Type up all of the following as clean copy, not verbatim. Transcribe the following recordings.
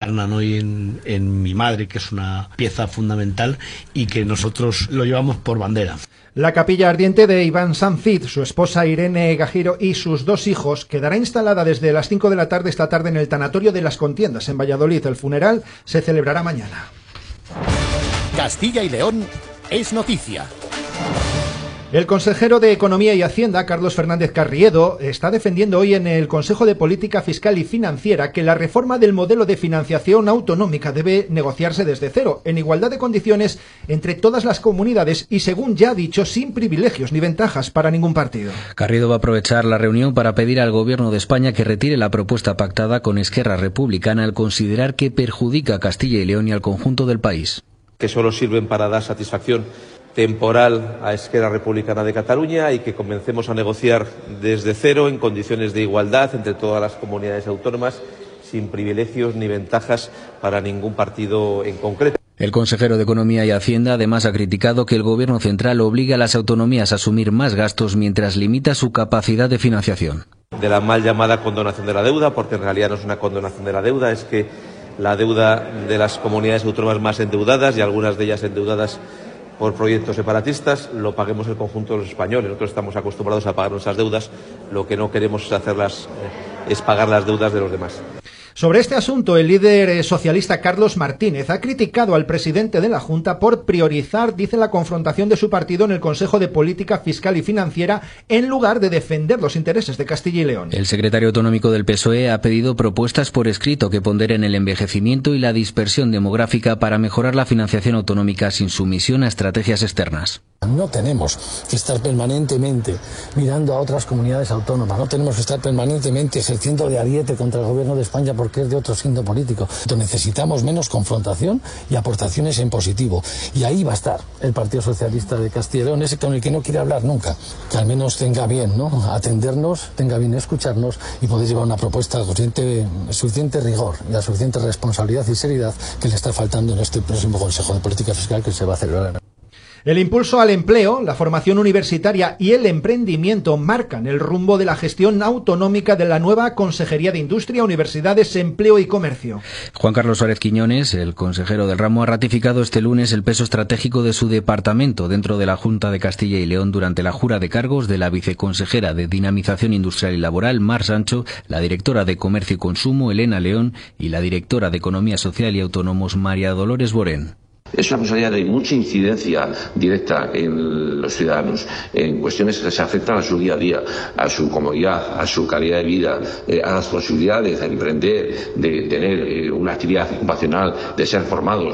encarnan hoy en mi madre, que es una pieza fundamental y que nosotros lo llevamos por bandera. La capilla ardiente de Iván Sanz, su esposa Irene Gajiro y sus 2 hijos quedará instalada desde las 5 de la tarde esta tarde en el Tanatorio de las Contiendas en Valladolid. El funeral se celebrará mañana. Castilla y León es noticia. El consejero de Economía y Hacienda, Carlos Fernández Carriedo, está defendiendo hoy en el Consejo de Política Fiscal y Financiera que la reforma del modelo de financiación autonómica debe negociarse desde cero, en igualdad de condiciones entre todas las comunidades y, según ya ha dicho, sin privilegios ni ventajas para ningún partido. Carriedo va a aprovechar la reunión para pedir al Gobierno de España que retire la propuesta pactada con Esquerra Republicana al considerar que perjudica a Castilla y León y al conjunto del país. Que solo sirven para dar satisfacción temporal a Esquerra Republicana de Cataluña y que comencemos a negociar desde cero en condiciones de igualdad entre todas las comunidades autónomas, sin privilegios ni ventajas para ningún partido en concreto. El consejero de Economía y Hacienda además ha criticado que el Gobierno central obliga a las autonomías a asumir más gastos mientras limita su capacidad de financiación. De la mal llamada condonación de la deuda, porque en realidad no es una condonación de la deuda, es que la deuda de las comunidades autónomas más endeudadas y algunas de ellas endeudadas por proyectos separatistas, lo paguemos el conjunto de los españoles. Nosotros estamos acostumbrados a pagar nuestras deudas, lo que no queremos es pagar las deudas de los demás. Sobre este asunto, el líder socialista Carlos Martínez ha criticado al presidente de la Junta por priorizar, dice, la confrontación de su partido en el Consejo de Política Fiscal y Financiera en lugar de defender los intereses de Castilla y León. El secretario autonómico del PSOE ha pedido propuestas por escrito que ponderen el envejecimiento y la dispersión demográfica para mejorar la financiación autonómica sin sumisión a estrategias externas. No tenemos que estar permanentemente mirando a otras comunidades autónomas, no tenemos que estar permanentemente ejerciendo de ariete contra el Gobierno de España porque es de otro signo político. Necesitamos menos confrontación y aportaciones en positivo. Y ahí va a estar el Partido Socialista de Castilla y León, ese con el que no quiere hablar nunca. Que al menos tenga bien, ¿no?, atendernos, tenga bien escucharnos y poder llevar una propuesta con suficiente rigor y la suficiente responsabilidad y seriedad que le está faltando en este próximo Consejo de Política Fiscal que se va a celebrar. El impulso al empleo, la formación universitaria y el emprendimiento marcan el rumbo de la gestión autonómica de la nueva Consejería de Industria, Universidades, Empleo y Comercio. Juan Carlos Suárez Quiñones, el consejero del ramo, ha ratificado este lunes el peso estratégico de su departamento dentro de la Junta de Castilla y León durante la jura de cargos de la viceconsejera de Dinamización Industrial y Laboral, Mar Sancho, la directora de Comercio y Consumo, Elena León, y la directora de Economía Social y Autónomos, María Dolores Borén. Es una responsabilidad de mucha incidencia directa en los ciudadanos, en cuestiones que se afectan a su día a día, a su comodidad, a su calidad de vida, a las posibilidades de emprender, de tener una actividad ocupacional, de ser formados.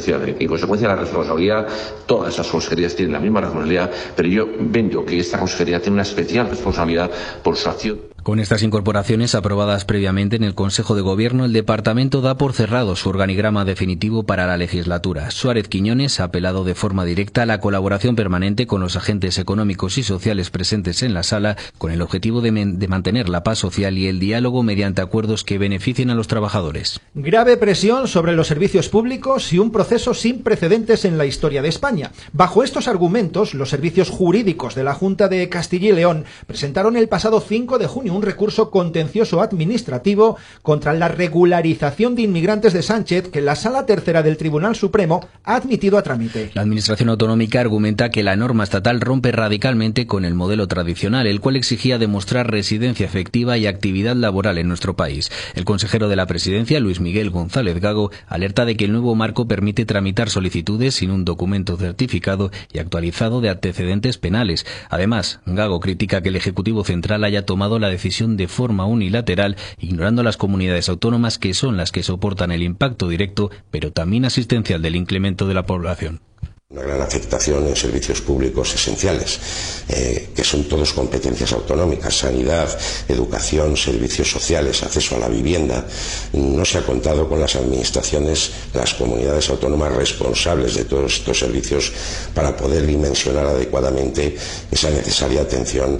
En consecuencia, la responsabilidad, todas esas consejerías tienen la misma responsabilidad, pero yo veo que esta consejería tiene una especial responsabilidad por su acción. Con estas incorporaciones aprobadas previamente en el Consejo de Gobierno, el departamento da por cerrado su organigrama definitivo para la legislatura. Suárez Quiñones ha apelado de forma directa a la colaboración permanente con los agentes económicos y sociales presentes en la sala, con el objetivo de mantener la paz social y el diálogo mediante acuerdos que beneficien a los trabajadores. Grave presión sobre los servicios públicos y un proceso sin precedentes en la historia de España. Bajo estos argumentos, los servicios jurídicos de la Junta de Castilla y León presentaron el pasado 5 de junio un recurso contencioso administrativo contra la regularización de inmigrantes de Sánchez que la Sala Tercera del Tribunal Supremo ha admitido a trámite. La Administración autonómica argumenta que la norma estatal rompe radicalmente con el modelo tradicional, el cual exigía demostrar residencia efectiva y actividad laboral en nuestro país. El consejero de la Presidencia, Luis Miguel González Gago, alerta de que el nuevo marco permite tramitar solicitudes sin un documento certificado y actualizado de antecedentes penales. Además, Gago critica que el Ejecutivo Central haya tomado la decisión de forma unilateral, ignorando las comunidades autónomas que son las que soportan el impacto directo, pero también asistencial del incremento de la población. Una gran afectación en servicios públicos esenciales, que son todos competencias autonómicas: sanidad, educación, servicios sociales, acceso a la vivienda. No se ha contado con las administraciones, las comunidades autónomas responsables de todos estos servicios para poder dimensionar adecuadamente esa necesaria atención,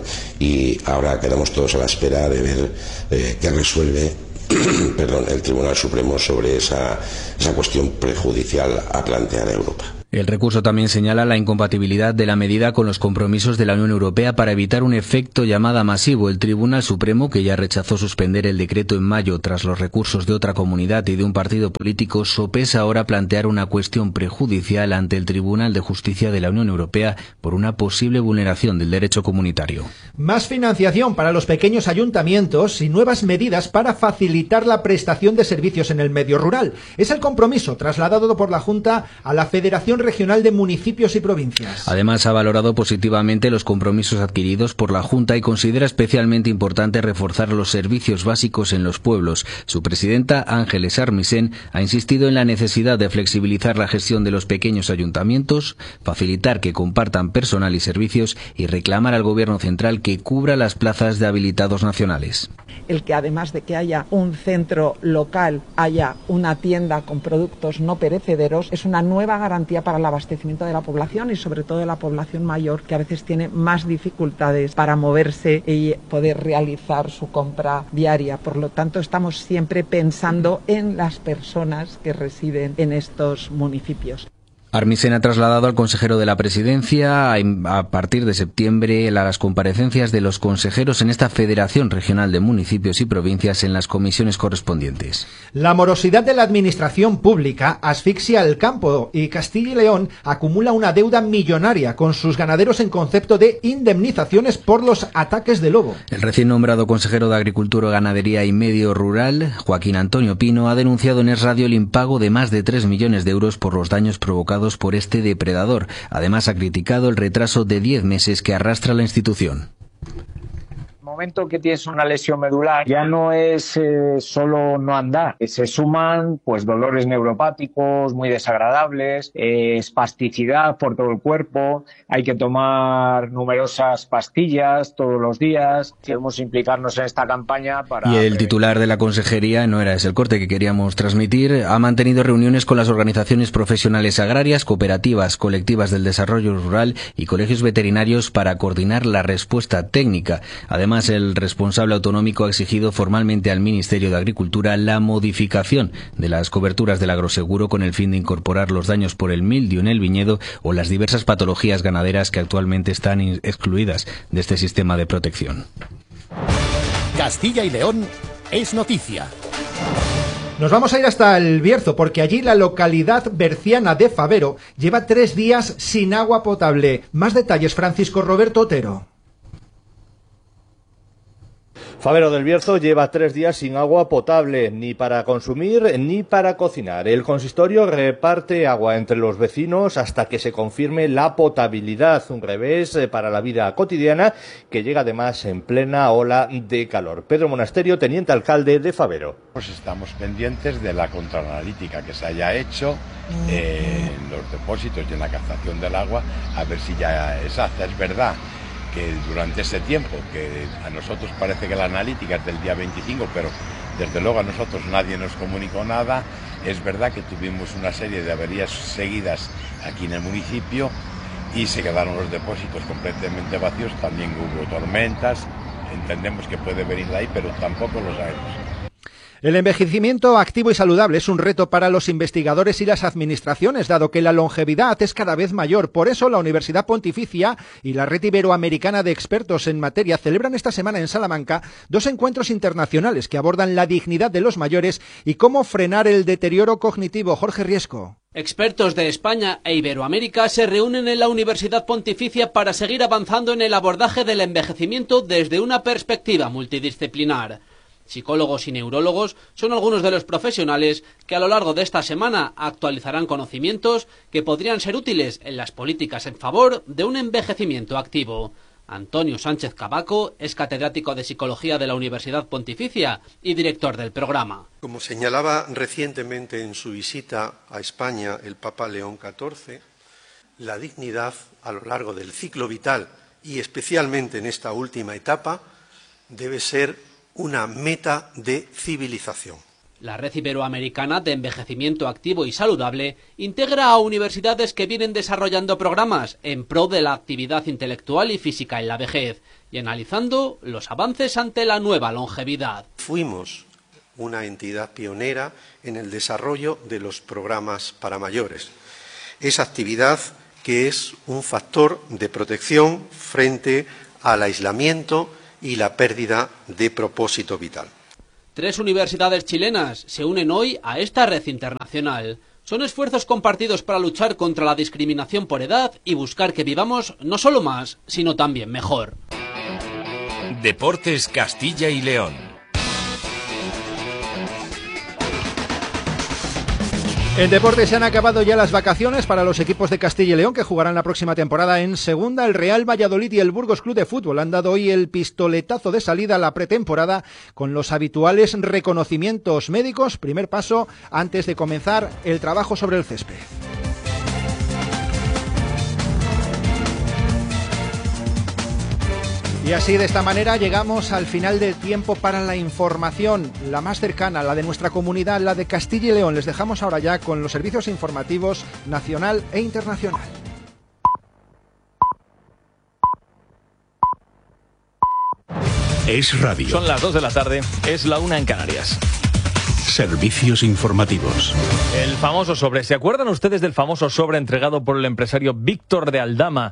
y ahora quedamos todos a la espera de ver qué resuelve el Tribunal Supremo sobre esa cuestión prejudicial a plantear a Europa. El recurso también señala la incompatibilidad de la medida con los compromisos de la Unión Europea para evitar un efecto llamada masivo. El Tribunal Supremo, que ya rechazó suspender el decreto en mayo tras los recursos de otra comunidad y de un partido político, sopesa ahora plantear una cuestión prejudicial ante el Tribunal de Justicia de la Unión Europea por una posible vulneración del derecho comunitario. Más financiación para los pequeños ayuntamientos y nuevas medidas para facilitar la prestación de servicios en el medio rural. Es el compromiso trasladado por la Junta a la Federación Regional de Municipios y Provincias. Además, ha valorado positivamente los compromisos adquiridos por la Junta y considera especialmente importante reforzar los servicios básicos en los pueblos. Su presidenta, Ángeles Armisen, ha insistido en la necesidad de flexibilizar la gestión de los pequeños ayuntamientos, facilitar que compartan personal y servicios y reclamar al Gobierno central que cubra las plazas de habilitados nacionales. El que además de que haya un centro local, haya una tienda con productos no perecederos, es una nueva garantía para el abastecimiento de la población y sobre todo de la población mayor, que a veces tiene más dificultades para moverse y poder realizar su compra diaria. Por lo tanto, estamos siempre pensando en las personas que residen en estos municipios. Armisen ha trasladado al consejero de la Presidencia a partir de septiembre las comparecencias de los consejeros en esta Federación Regional de Municipios y Provincias en las comisiones correspondientes. La morosidad de la administración pública asfixia el campo y Castilla y León acumula una deuda millonaria con sus ganaderos en concepto de indemnizaciones por los ataques de lobo. El recién nombrado consejero de Agricultura, Ganadería y Medio Rural, Joaquín Antonio Pino, ha denunciado en Es Radio el impago de más de 3 millones de euros por los daños provocados por este depredador. Además, ha criticado el retraso de 10 meses que arrastra la institución. El momento que tienes una lesión medular ya no es solo no andar, se suman pues dolores neuropáticos muy desagradables, espasticidad por todo el cuerpo, hay que tomar numerosas pastillas todos los días. Queremos implicarnos en esta campaña para... Y el titular de la consejería, no era ese el corte que queríamos transmitir, ha mantenido reuniones con las organizaciones profesionales agrarias, cooperativas, colectivas del desarrollo rural y colegios veterinarios para coordinar la respuesta técnica. Además, el responsable autonómico ha exigido formalmente al Ministerio de Agricultura la modificación de las coberturas del agroseguro con el fin de incorporar los daños por el mildio en el viñedo o las diversas patologías ganaderas que actualmente están excluidas de este sistema de protección. Castilla y León es noticia. Nos vamos a ir hasta el Bierzo, porque allí la localidad berciana de Favero lleva 3 días sin agua potable. Más detalles, Francisco Roberto Otero. Favero del Bierzo lleva 3 días sin agua potable, ni para consumir ni para cocinar. El consistorio reparte agua entre los vecinos hasta que se confirme la potabilidad, un revés para la vida cotidiana que llega además en plena ola de calor. Pedro Monasterio, teniente alcalde de Favero. Pues estamos pendientes de la contraanalítica que se haya hecho en los depósitos y en la captación del agua, a ver si ya es exacta. Es verdad que durante ese tiempo, que a nosotros parece que la analítica es del día 25, pero desde luego a nosotros nadie nos comunicó nada, es verdad que tuvimos una serie de averías seguidas aquí en el municipio y se quedaron los depósitos completamente vacíos, también hubo tormentas, entendemos que puede venir de ahí, pero tampoco lo sabemos. El envejecimiento activo y saludable es un reto para los investigadores y las administraciones, dado que la longevidad es cada vez mayor. Por eso, la Universidad Pontificia y la Red Iberoamericana de Expertos en Materia celebran esta semana en Salamanca 2 encuentros internacionales que abordan la dignidad de los mayores y cómo frenar el deterioro cognitivo. Jorge Riesco. Expertos de España e Iberoamérica se reúnen en la Universidad Pontificia para seguir avanzando en el abordaje del envejecimiento desde una perspectiva multidisciplinar. Psicólogos y neurólogos son algunos de los profesionales que a lo largo de esta semana actualizarán conocimientos que podrían ser útiles en las políticas en favor de un envejecimiento activo. Antonio Sánchez Cabaco es catedrático de Psicología de la Universidad Pontificia y director del programa. Como señalaba recientemente en su visita a España el Papa León XIV, la dignidad a lo largo del ciclo vital y especialmente en esta última etapa debe ser una meta de civilización. La Red Iberoamericana de Envejecimiento Activo y Saludable integra a universidades que vienen desarrollando programas en pro de la actividad intelectual y física en la vejez y analizando los avances ante la nueva longevidad. Fuimos una entidad pionera en el desarrollo de los programas para mayores. esa actividad que es un factor de protección frente al aislamiento y la pérdida de propósito vital. 3 universidades chilenas se unen hoy a esta red internacional. Son esfuerzos compartidos para luchar contra la discriminación por edad y buscar que vivamos no solo más, sino también mejor. Deportes Castilla y León. En deportes se han acabado ya las vacaciones para los equipos de Castilla y León que jugarán la próxima temporada en segunda. El Real Valladolid y el Burgos Club de Fútbol han dado hoy el pistoletazo de salida a la pretemporada con los habituales reconocimientos médicos. Primer paso antes de comenzar el trabajo sobre el césped. Y así, de esta manera, llegamos al final del tiempo para la información, la más cercana, la de nuestra comunidad, la de Castilla y León. Les dejamos ahora ya con los servicios informativos nacional e internacional. Es radio. Son las 2 de la tarde, es la 1 en Canarias. Servicios informativos. El famoso sobre. ¿Se acuerdan ustedes del famoso sobre entregado por el empresario Víctor de Aldama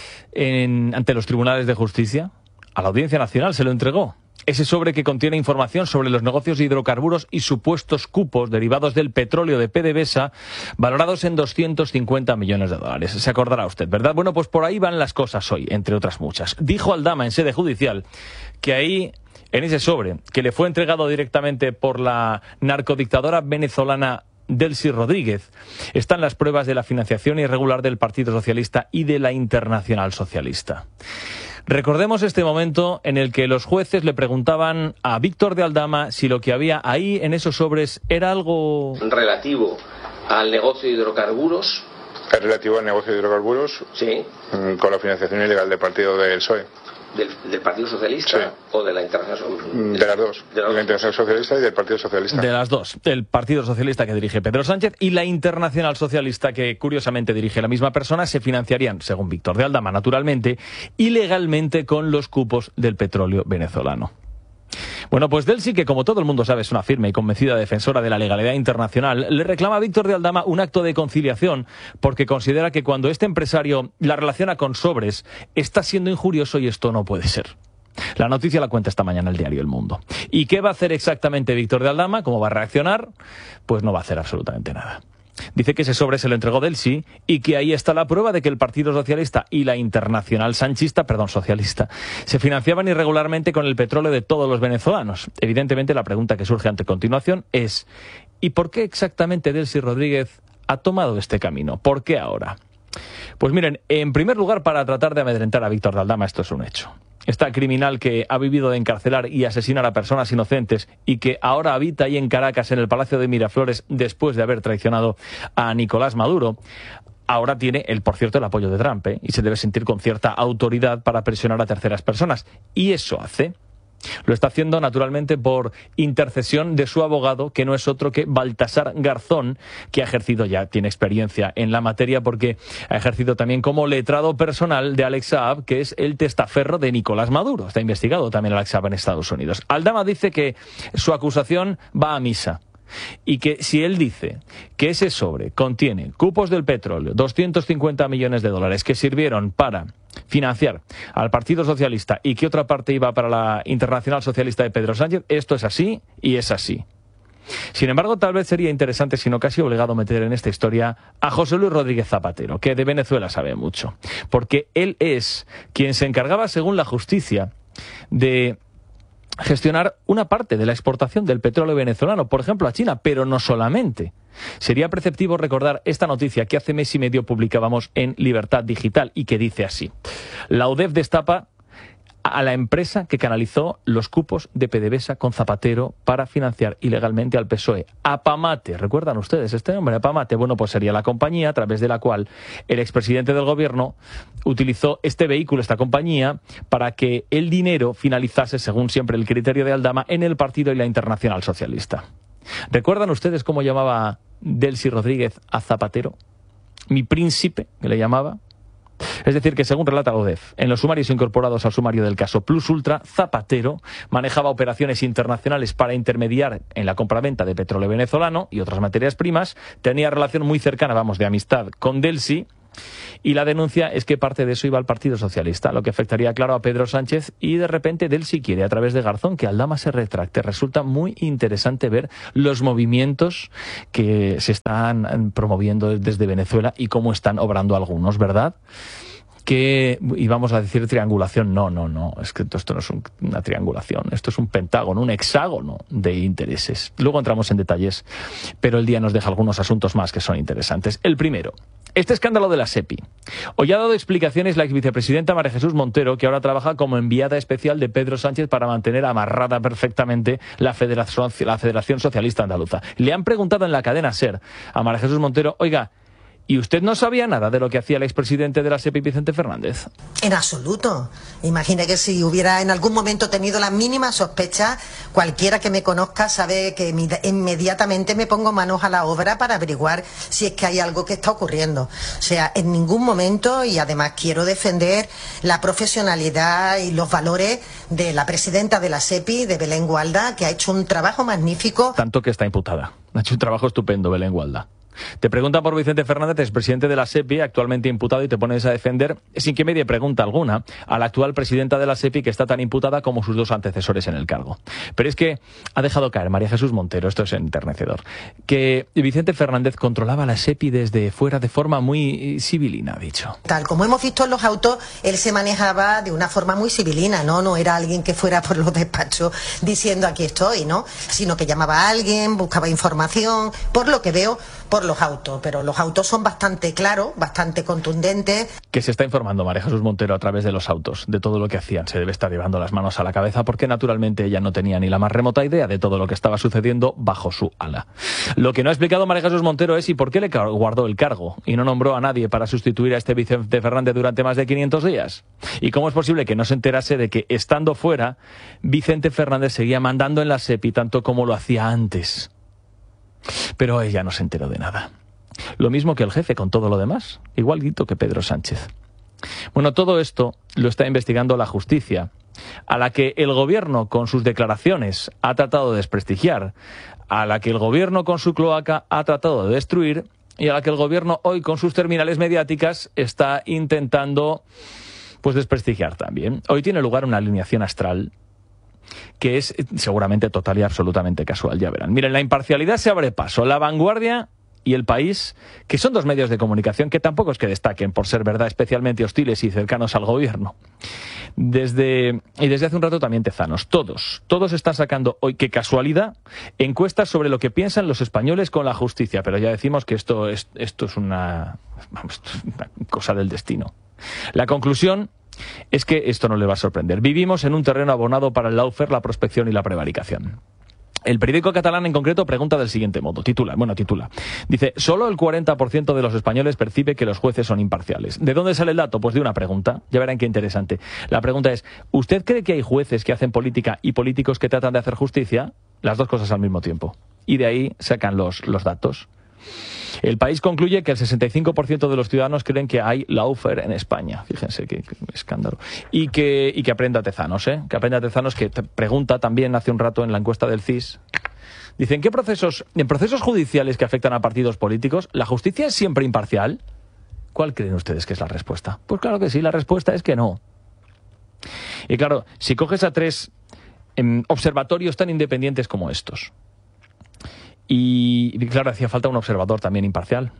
ante los tribunales de justicia? A la Audiencia Nacional se lo entregó. Ese sobre que contiene información sobre los negocios de hidrocarburos y supuestos cupos derivados del petróleo de PDVSA, valorados en 250 millones de dólares. Se acordará usted, ¿verdad? Bueno, pues por ahí van las cosas hoy, entre otras muchas. Dijo Aldama en sede judicial que ahí, en ese sobre, que le fue entregado directamente por la narcodictadora venezolana Delcy Rodríguez, están las pruebas de la financiación irregular del Partido Socialista y de la Internacional Socialista. Recordemos este momento en el que los jueces le preguntaban a Víctor de Aldama si lo que había ahí en esos sobres era algo relativo al negocio de hidrocarburos. ¿Es relativo al negocio de hidrocarburos? Sí. Con la financiación ilegal del partido del PSOE. ¿Del Partido Socialista? Sí. ¿O de la Internacional? De las dos. De la Internacional Socialista y del Partido Socialista. De las dos. El Partido Socialista que dirige Pedro Sánchez y la Internacional Socialista que curiosamente dirige la misma persona se financiarían, según Víctor de Aldama, naturalmente, ilegalmente con los cupos del petróleo venezolano. Bueno, pues Delcy, que como todo el mundo sabe es una firme y convencida defensora de la legalidad internacional, le reclama a Víctor de Aldama un acto de conciliación porque considera que cuando este empresario la relaciona con sobres está siendo injurioso y esto no puede ser. La noticia la cuenta esta mañana el diario El Mundo. ¿Y qué va a hacer exactamente Víctor de Aldama? ¿Cómo va a reaccionar? Pues no va a hacer absolutamente nada. Dice que ese sobre se lo entregó Delcy y que ahí está la prueba de que el Partido Socialista y la Internacional Socialista se financiaban irregularmente con el petróleo de todos los venezolanos. Evidentemente la pregunta que surge ante continuación es ¿y por qué exactamente Delcy Rodríguez ha tomado este camino? ¿Por qué ahora? Pues miren, en primer lugar para tratar de amedrentar a Víctor de Aldama, esto es un hecho. Esta criminal que ha vivido de encarcelar y asesinar a personas inocentes y que ahora habita ahí en Caracas, en el Palacio de Miraflores, después de haber traicionado a Nicolás Maduro, ahora tiene, por cierto, el apoyo de Trump, y se debe sentir con cierta autoridad para presionar a terceras personas. Y eso hace. Lo está haciendo naturalmente por intercesión de su abogado, que no es otro que Baltasar Garzón, que ha ejercido ya, tiene experiencia en la materia porque ha ejercido también como letrado personal de Alex Saab, que es el testaferro de Nicolás Maduro. Está investigado también Alex Saab en Estados Unidos. Aldama dice que su acusación va a misa y que si él dice que ese sobre contiene cupos del petróleo, 250 millones de dólares que sirvieron para financiar al Partido Socialista y que otra parte iba para la Internacional Socialista de Pedro Sánchez, esto es así y es así. Sin embargo, tal vez sería interesante, si no casi obligado, meter en esta historia a José Luis Rodríguez Zapatero, que de Venezuela sabe mucho, porque él es quien se encargaba, según la justicia, de gestionar una parte de la exportación del petróleo venezolano, por ejemplo a China, pero no solamente. Sería preceptivo recordar esta noticia que hace mes y medio publicábamos en Libertad Digital y que dice así: la UDEF destapa a la empresa que canalizó los cupos de PDVSA con Zapatero para financiar ilegalmente al PSOE. Apamate, ¿recuerdan ustedes este nombre? Apamate, bueno, pues sería la compañía a través de la cual el expresidente del gobierno utilizó este vehículo, esta compañía, para que el dinero finalizase, según siempre el criterio de Aldama, en el partido y la Internacional Socialista. ¿Recuerdan ustedes cómo llamaba Delcy Rodríguez a Zapatero? Mi príncipe, que le llamaba. Es decir, que según relata la UDEF, en los sumarios incorporados al sumario del caso Plus Ultra, Zapatero manejaba operaciones internacionales para intermediar en la compraventa de petróleo venezolano y otras materias primas, tenía relación muy cercana, de amistad con Delcy, y la denuncia es que parte de eso iba al Partido Socialista, lo que afectaría, claro, a Pedro Sánchez, y de repente Delcy quiere, a través de Garzón, que Aldama se retracte. Resulta muy interesante ver los movimientos que se están promoviendo desde Venezuela y cómo están obrando algunos, ¿verdad? Que íbamos a decir triangulación, no, es que esto no es una triangulación, esto es un pentágono, un hexágono de intereses. Luego entramos en detalles, pero el día nos deja algunos asuntos más que son interesantes. El primero, este escándalo de la SEPI. Hoy ha dado explicaciones la exvicepresidenta María Jesús Montero, que ahora trabaja como enviada especial de Pedro Sánchez para mantener amarrada perfectamente la Federación Socialista Andaluza. Le han preguntado en la cadena SER a María Jesús Montero, oiga, ¿y usted no sabía nada de lo que hacía el expresidente de la SEPI, Vicente Fernández? En absoluto. Imagine que si hubiera en algún momento tenido la mínima sospecha, cualquiera que me conozca sabe que inmediatamente me pongo manos a la obra para averiguar si es que hay algo que está ocurriendo. O sea, en ningún momento, y además quiero defender la profesionalidad y los valores de la presidenta de la SEPI, de Belén Gualda, que ha hecho un trabajo magnífico. Tanto que está imputada. Ha hecho un trabajo estupendo, Belén Gualda. Te preguntan por Vicente Fernández, expresidente de la SEPI, actualmente imputado, y te pones a defender, sin que medie pregunta alguna, a la actual presidenta de la SEPI, que está tan imputada como sus dos antecesores en el cargo. Pero es que ha dejado caer María Jesús Montero, esto es enternecedor, que Vicente Fernández controlaba la SEPI desde fuera de forma muy civilina, ha dicho. Tal como hemos visto en los autos, él se manejaba de una forma muy civilina, no era alguien que fuera por los despachos diciendo aquí estoy, ¿no? Sino que llamaba a alguien, buscaba información, por lo que veo, por los autos, pero los autos son bastante claros, bastante contundentes. Que se está informando María Jesús Montero a través de los autos, de todo lo que hacían. Se debe estar llevando las manos a la cabeza porque naturalmente ella no tenía ni la más remota idea de todo lo que estaba sucediendo bajo su ala. Lo que no ha explicado María Jesús Montero es y por qué le guardó el cargo y no nombró a nadie para sustituir a este Vicente Fernández durante más de 500 días. Y cómo es posible que no se enterase de que, estando fuera, Vicente Fernández seguía mandando en la SEPI tanto como lo hacía antes. Pero ella no se enteró de nada. Lo mismo que el jefe con todo lo demás, igualito que Pedro Sánchez. Bueno, todo esto lo está investigando la justicia, a la que el gobierno con sus declaraciones ha tratado de desprestigiar, a la que el gobierno con su cloaca ha tratado de destruir y a la que el gobierno hoy con sus terminales mediáticas está intentando desprestigiar también. Hoy tiene lugar una alineación astral que es seguramente total y absolutamente casual, ya verán. Miren, la imparcialidad se abre paso. La Vanguardia y El País, que son dos medios de comunicación que tampoco es que destaquen por ser, verdad, especialmente hostiles y cercanos al gobierno. Desde hace un rato también Tezanos. Todos están sacando hoy, qué casualidad, encuestas sobre lo que piensan los españoles con la justicia. Pero ya decimos que esto es una cosa del destino. La conclusión es que esto no le va a sorprender. Vivimos en un terreno abonado para el lawfare, la prospección y la prevaricación. El periódico catalán en concreto pregunta del siguiente modo, titula. Dice, solo el 40% de los españoles percibe que los jueces son imparciales. ¿De dónde sale el dato? Pues de una pregunta. Ya verán qué interesante. La pregunta es, ¿usted cree que hay jueces que hacen política y políticos que tratan de hacer justicia? Las dos cosas al mismo tiempo. Y de ahí sacan los datos. El País concluye que el 65% de los ciudadanos creen que hay lawfare en España. Fíjense qué escándalo. Y que aprenda Tezanos, que aprenda Tezanos, que pregunta también hace un rato en la encuesta del CIS. Dice, en procesos judiciales que afectan a partidos políticos, ¿la justicia es siempre imparcial? ¿Cuál creen ustedes que es la respuesta? Pues claro que sí, la respuesta es que no. Y claro, si coges a 3 observatorios tan independientes como estos, y claro, hacía falta un observador también imparcial.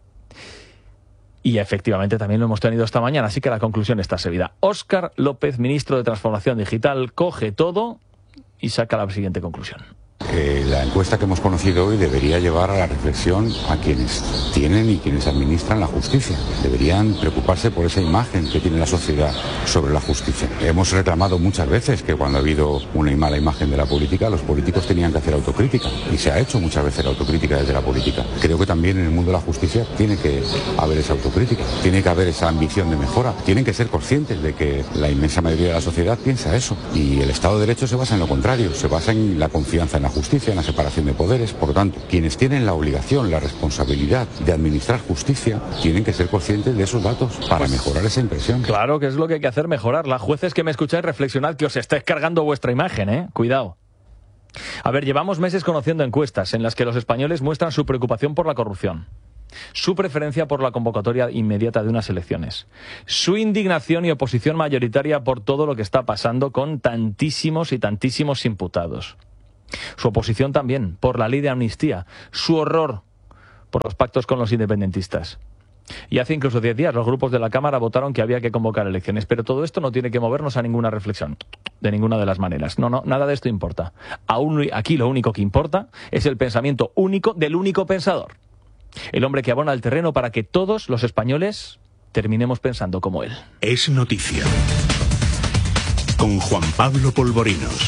Y efectivamente también lo hemos tenido esta mañana, así que la conclusión está servida. Óscar López, ministro de Transformación Digital, coge todo y saca la siguiente conclusión. La encuesta que hemos conocido hoy debería llevar a la reflexión a quienes tienen y quienes administran la justicia. Deberían preocuparse por esa imagen que tiene la sociedad sobre la justicia. Hemos reclamado muchas veces que cuando ha habido una mala imagen de la política, los políticos tenían que hacer autocrítica. Y se ha hecho muchas veces la autocrítica desde la política. Creo que también en el mundo de la justicia tiene que haber esa autocrítica. Tiene que haber esa ambición de mejora. Tienen que ser conscientes de que la inmensa mayoría de la sociedad piensa eso. Y el Estado de Derecho se basa en lo contrario. Se basa en la confianza en la justicia, en la separación de poderes. Por lo tanto, quienes tienen la obligación, la responsabilidad de administrar justicia, tienen que ser conscientes de esos datos para mejorar esa impresión. Claro que es lo que hay que hacer, mejorarla. Jueces que me escucháis, reflexionad que os estáis cargando vuestra imagen, ¿eh? Cuidado. A ver, llevamos meses conociendo encuestas en las que los españoles muestran su preocupación por la corrupción, su preferencia por la convocatoria inmediata de unas elecciones, su indignación y oposición mayoritaria por todo lo que está pasando con tantísimos y tantísimos imputados, su oposición también por la ley de amnistía, su horror por los pactos con los independentistas. Y hace incluso 10 días los grupos de la Cámara votaron que había que convocar elecciones. Pero todo esto no tiene que movernos a ninguna reflexión, de ninguna de las maneras. No, nada de esto importa. Aquí lo único que importa es el pensamiento único del único pensador. El hombre que abona el terreno para que todos los españoles terminemos pensando como él. Es noticia. Con Juan Pablo Polvorinos.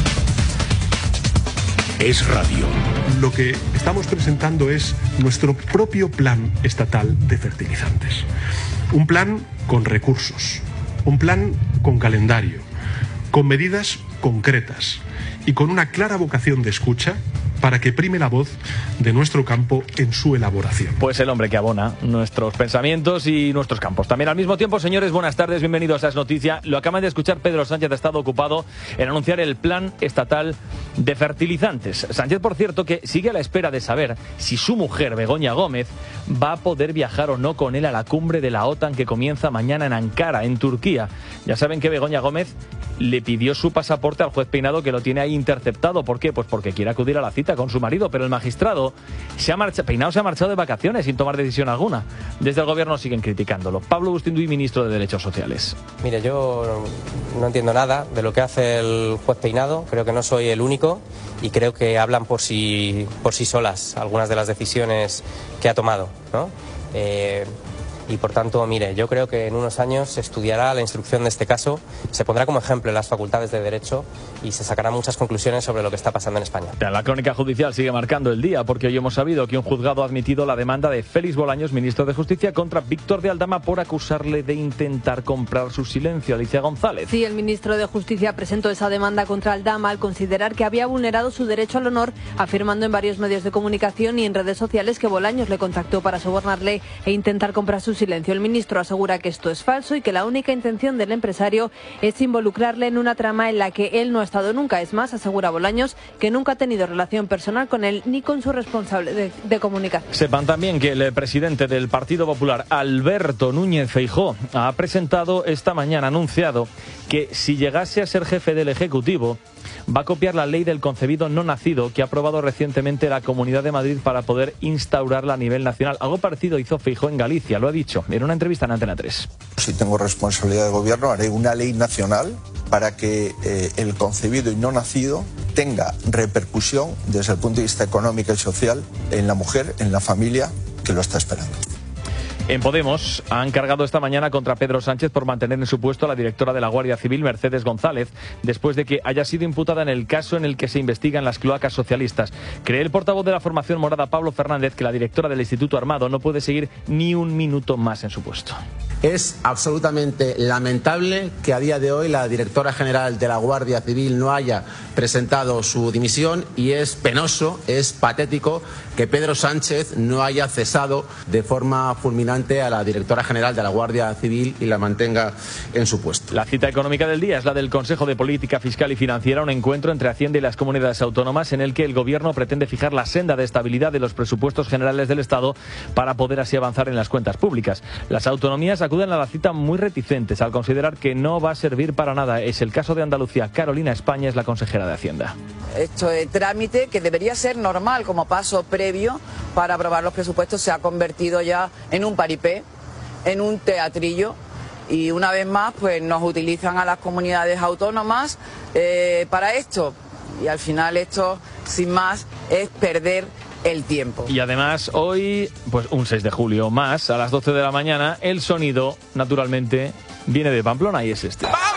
Es radio. Lo que estamos presentando es nuestro propio plan estatal de fertilizantes. Un plan con recursos, un plan con calendario, con medidas concretas y con una clara vocación de escucha para que prime la voz de nuestro campo en su elaboración. Pues el hombre que abona nuestros pensamientos y nuestros campos. También al mismo tiempo, señores, buenas tardes, bienvenidos a Es Noticia. Lo acaban de escuchar, Pedro Sánchez ha estado ocupado en anunciar el plan estatal de fertilizantes. Sánchez, por cierto, que sigue a la espera de saber si su mujer, Begoña Gómez, va a poder viajar o no con él a la cumbre de la OTAN que comienza mañana en Ankara, en Turquía. Ya saben que Begoña Gómez le pidió su pasaporte al juez Peinado, que lo tiene ahí interceptado. ¿Por qué? Pues porque quiere acudir a la cita con su marido, pero el magistrado Peinado se ha marchado de vacaciones sin tomar decisión alguna. Desde el gobierno siguen criticándolo. Pablo Bustinduy, ministro de Derechos Sociales. Mire, yo no entiendo nada de lo que hace el juez Peinado, creo que no soy el único y creo que hablan por sí solas algunas de las decisiones que ha tomado, ¿no? Y por tanto, mire, yo creo que en unos años se estudiará la instrucción de este caso, se pondrá como ejemplo en las facultades de Derecho y se sacarán muchas conclusiones sobre lo que está pasando en España. La crónica judicial sigue marcando el día, porque hoy hemos sabido que un juzgado ha admitido la demanda de Félix Bolaños, ministro de Justicia, contra Víctor de Aldama por acusarle de intentar comprar su silencio. Alicia González. Sí, el ministro de Justicia presentó esa demanda contra Aldama al considerar que había vulnerado su derecho al honor, afirmando en varios medios de comunicación y en redes sociales que Bolaños le contactó para sobornarle e intentar comprar su silencio. El ministro asegura que esto es falso y que la única intención del empresario es involucrarle en una trama en la que él no ha estado nunca. Es más, asegura Bolaños que nunca ha tenido relación personal con él ni con su responsable de comunicación. Sepan también que el presidente del Partido Popular, Alberto Núñez Feijóo, ha presentado esta mañana, anunciado que si llegase a ser jefe del Ejecutivo, va a copiar la ley del concebido no nacido que ha aprobado recientemente la Comunidad de Madrid para poder instaurarla a nivel nacional. Algo parecido hizo Feijóo en Galicia, lo ha dicho en una entrevista en Antena 3. Si tengo responsabilidad de gobierno, haré una ley nacional para que el concebido y no nacido tenga repercusión desde el punto de vista económico y social en la mujer, en la familia que lo está esperando. En Podemos han cargado esta mañana contra Pedro Sánchez por mantener en su puesto a la directora de la Guardia Civil, Mercedes González, después de que haya sido imputada en el caso en el que se investigan las cloacas socialistas. Cree el portavoz de la formación morada, Pablo Fernández, que la directora del Instituto Armado no puede seguir ni un minuto más en su puesto. Es absolutamente lamentable que a día de hoy la directora general de la Guardia Civil no haya presentado su dimisión y es penoso, es patético que Pedro Sánchez no haya cesado de forma fulminante a la directora general de la Guardia Civil y la mantenga en su puesto. La cita económica del día es la del Consejo de Política Fiscal y Financiera, un encuentro entre Hacienda y las comunidades autónomas en el que el Gobierno pretende fijar la senda de estabilidad de los presupuestos generales del Estado para poder así avanzar en las cuentas públicas. Las autonomías acuden a la cita muy reticentes al considerar que no va a servir para nada. Es el caso de Andalucía. Carolina España es la consejera de Hacienda. Esto de trámite que debería ser normal como paso previo para aprobar los presupuestos se ha convertido ya en un paripé, en un teatrillo y una vez más pues nos utilizan a las comunidades autónomas para esto y al final esto sin más es perder el tiempo. Y además hoy, pues un 6 de julio más, a las 12 de la mañana, el sonido naturalmente viene de Pamplona y es este.